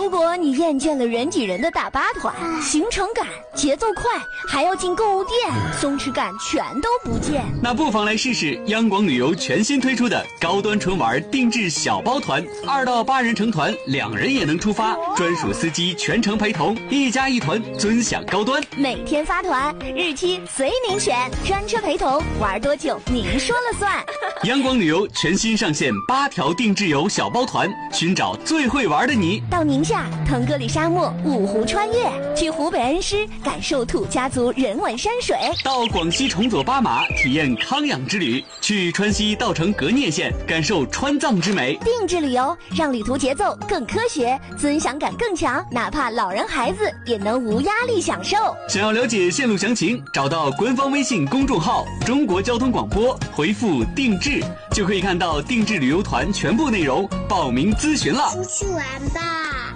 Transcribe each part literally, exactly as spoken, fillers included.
如果你厌倦了人挤人的大巴团，行程赶、节奏快，还要进购物店，松弛感全都不见， 那不妨来试试央广旅游全新推出的高端纯玩定制小包团，二到八人成团，两人也能出发，专属司机全程陪同，一家一团，尊享高端。 每天发团，日期随您选，专车陪同，玩多久您说了算。 央广旅游全新上线八条定制游小包团，寻找最会玩的你。 到宁夏腾格里沙漠五湖穿越，去湖北恩施感受土家族人文山水， 到广西崇左巴马体验康养之旅，去川西稻城革聂县感受川藏之美。 定制旅游让旅途节奏更科学，尊享感更强，哪怕老人孩子也能无压力享受。 想要了解线路详情，找到官方微信公众号中国交通广播，回复定制就可以看到定制旅游团全部内容，报名咨询了。 出去玩吧。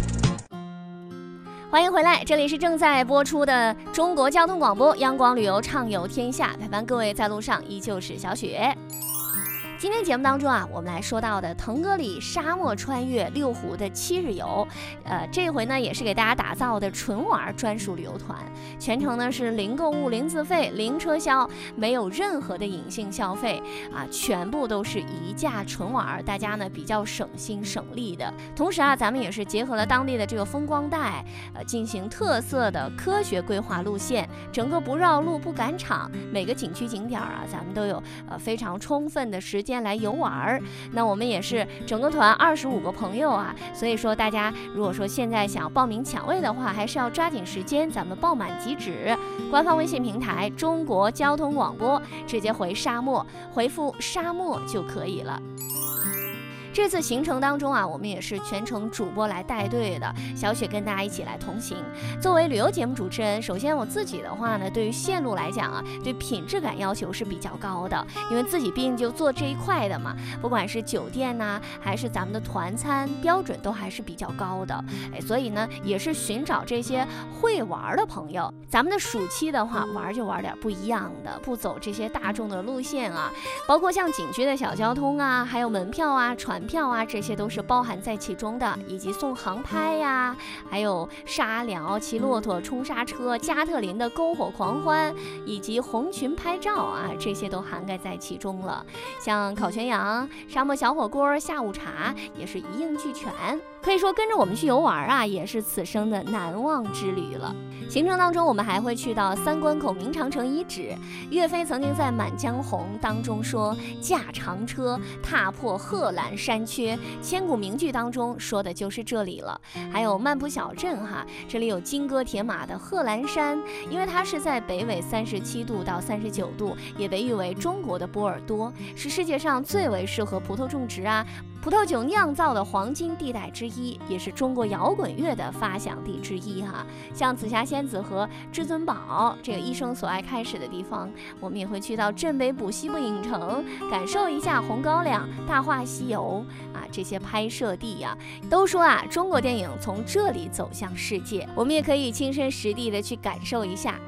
欢迎回来，这里是正在播出的中国交通广播央广旅游畅游天下，陪伴各位在路上依旧是小雪。今天节目当中啊，我们来说到的腾格里沙漠穿越六湖的七日游，呃，这回呢也是给大家打造的纯玩专属旅游团，全程呢是零购物、零自费、零车厢，没有任何的隐性消费啊，全部都是一价纯玩，大家呢比较省心省力的。同时啊，咱们也是结合了当地的这个风光带，呃，进行特色的科学规划路线，整个不绕路、不赶场，每个景区景点啊，咱们都有呃非常充分的时间来游玩。那我们也是整个团二十五个朋友啊，所以说大家如果说现在想报名抢位的话，还是要抓紧时间，咱们报满即止。官方微信平台中国交通广播，直接回沙漠，回复沙漠就可以了。这次行程当中啊，我们也是全程主播来带队的，小雪跟大家一起来同行。作为旅游节目主持人，首先我自己的话呢，对于线路来讲啊，对品质感要求是比较高的，因为自己毕竟就做这一块的嘛，不管是酒店呐、啊，还是咱们的团餐标准都还是比较高的。哎，所以呢，也是寻找这些会玩的朋友。咱们的暑期的话，玩就玩点不一样的，不走这些大众的路线啊，包括像景区的小交通啊，还有门票啊、船票啊，这些都是包含在其中的，以及送航拍呀，还有沙疗、骑骆驼、冲沙车、加特林的篝火狂欢，以及红裙拍照啊，这些都涵盖在其中了。像烤全羊、沙漠小火锅、下午茶也是一应俱全。可以说跟着我们去游玩啊，也是此生的难忘之旅了。行程当中，我们还会去到三关口明长城遗址。岳飞曾经在《满江红》当中说：“驾长车，踏破贺兰山缺。”千古名句当中说的就是这里了。还有漫步小镇哈，这里有金戈铁马的贺兰山，因为它是在北纬三十七度到三十九度，也被誉为中国的波尔多，是世界上最为适合葡萄种植啊、葡萄酒酿造的黄金地带之一，也是中国摇滚乐的发祥地之一哈。像紫霞仙子和至尊宝这个一生所爱开始的地方，我们也会去到镇北堡西部影城，感受一下红高粱、大话西游啊这些拍摄地呀、啊。都说啊，中国电影从这里走向世界，我们也可以亲身实地的去感受一下。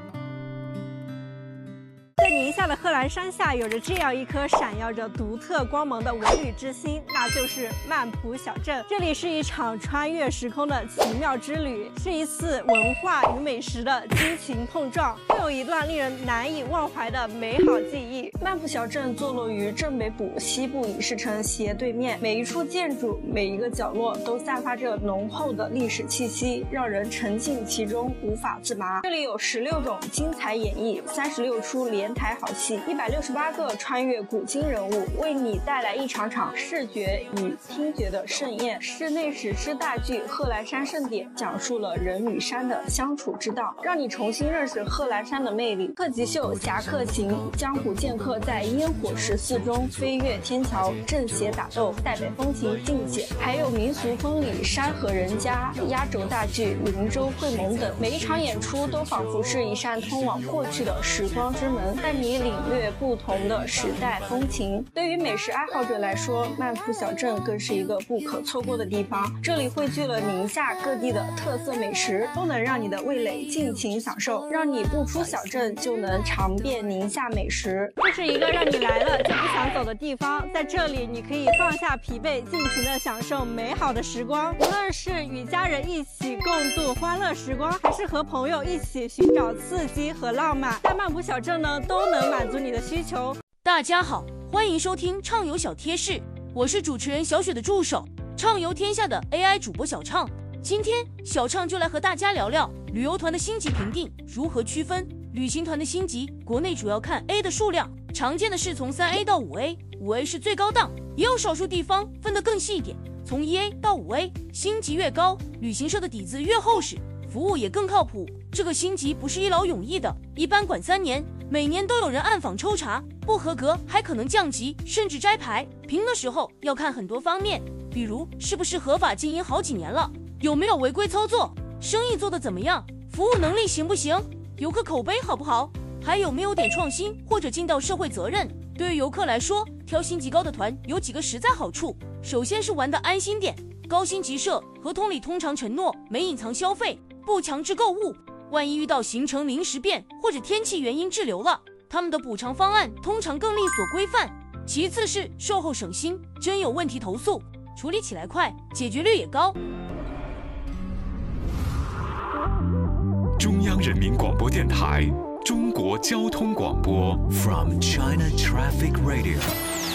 在宁夏的贺兰山下，有着这样一颗闪耀着独特光芒的文旅之星，那就是曼普小镇。这里是一场穿越时空的奇妙之旅，是一次文化与美食的激情碰撞，更有一段令人难以忘怀的美好记忆。曼普小镇坐落于镇北堡西部影视城斜对面，每一处建筑、每一个角落都散发着浓厚的历史气息，让人沉浸其中无法自拔。这里有十六种精彩演绎，三十六出连台好戏，一百六十八个穿越古今人物，为你带来一场场视觉与听觉的盛宴。室内史诗大剧《贺兰山盛典》讲述了人与山的相处之道，让你重新认识贺兰山的魅力。特级秀《侠客行》，江湖剑客在烟火十四中飞越天桥，正邪打斗，代表风情尽显。还有民俗婚礼《山河人家》，压轴大剧《灵州会盟》等，每一场演出都仿佛是一扇通往过去的时光之门，带你领略不同的时代风情。对于美食爱好者来说，曼浦小镇更是一个不可错过的地方。这里汇聚了宁夏各地的特色美食，都能让你的味蕾尽情享受，让你不出小镇就能尝遍宁夏美食。这是一个让你来了就不想走的地方，在这里你可以放下疲惫，尽情的享受美好的时光。无论是与家人一起共度欢乐时光，还是和朋友一起寻找刺激和浪漫，在曼浦小镇呢都能满足你的需求。 大家好，欢迎收听畅游小贴士，我是主持人小雪的助手，畅游天下的 A I 主播小畅。今天小畅就来和大家聊聊旅游团的星级评定如何区分。旅行团的星级，国内主要看 A 的数量，常见的是从 三 A 到 五 A， 五 A 是最高档，也有少数地方分得更细一点，从 一 A 到 五 A， 星级越高，旅行社的底子越厚实，服务也更靠谱。这个星级不是一劳永逸的，一般管三年，每年都有人暗访抽查，不合格还可能降级甚至摘牌。评的时候要看很多方面，比如是不是合法经营好几年了，有没有违规操作，生意做得怎么样，服务能力行不行，游客口碑好不好，还有没有点创新或者尽到社会责任。对于游客来说，挑星级高的团有几个实在好处，首先是玩得安心点，高星级社合同里通常承诺没隐藏消费，不强制购物，万一遇到行程临时变或者天气原因滞留了，他们的补偿方案通常更利索规范。其次是售后省心，真有问题投诉，处理起来快，解决率也高。 中央人民广播电台中国交通广播 From China Traffic Radio